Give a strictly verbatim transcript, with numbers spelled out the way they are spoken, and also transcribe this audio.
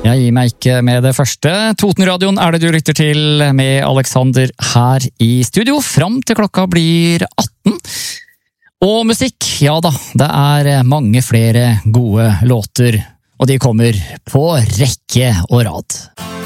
Jeg gir meg ikke med det første. Totenradioen er det du lytter til med Alexander her i studio, fram til klokka blir atten. Og musikk, ja da, det er mange flere gode låter, og de kommer på rekke og rad.